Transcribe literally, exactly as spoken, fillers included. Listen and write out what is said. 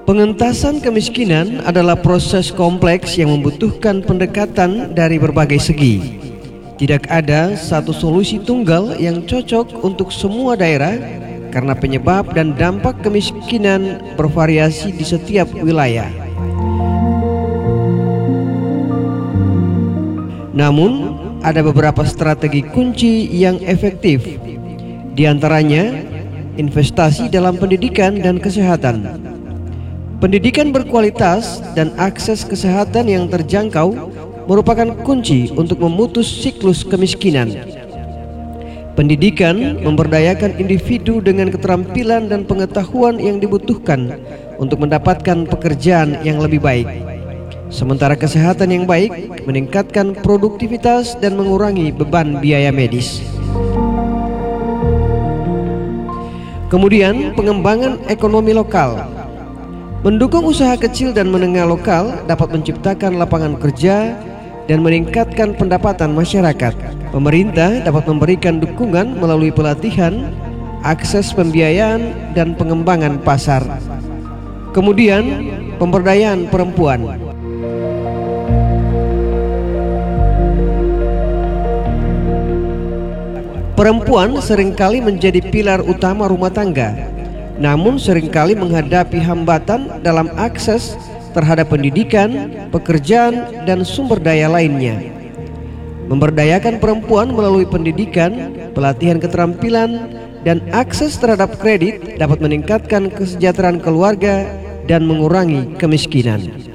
Pengentasan kemiskinan adalah proses kompleks yang membutuhkan pendekatan dari berbagai segi. Tidak ada satu solusi tunggal yang cocok untuk semua daerah karena penyebab dan dampak kemiskinan bervariasi di setiap wilayah. Namun, ada beberapa strategi kunci yang efektif. Di antaranya, investasi dalam pendidikan dan kesehatan. Pendidikan berkualitas dan akses kesehatan yang terjangkau merupakan kunci untuk memutus siklus kemiskinan. Pendidikan memberdayakan individu dengan keterampilan dan pengetahuan yang dibutuhkan untuk mendapatkan pekerjaan yang lebih baik. Sementara kesehatan yang baik meningkatkan produktivitas dan mengurangi beban biaya medis. Kemudian, pengembangan ekonomi lokal. Mendukung usaha kecil dan menengah lokal dapat menciptakan lapangan kerja dan meningkatkan pendapatan masyarakat. Pemerintah dapat memberikan dukungan melalui pelatihan, akses pembiayaan, dan pengembangan pasar. Kemudian, pemberdayaan perempuan. Perempuan seringkali menjadi pilar utama rumah tangga, namun seringkali menghadapi hambatan dalam akses terhadap pendidikan, pekerjaan, dan sumber daya lainnya. Memberdayakan perempuan melalui pendidikan, pelatihan keterampilan, dan akses terhadap kredit dapat meningkatkan kesejahteraan keluarga dan mengurangi kemiskinan.